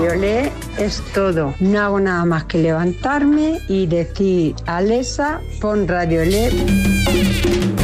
Radiolé es todo. No hago nada más que levantarme y decir, Alexa, pon Radiolé.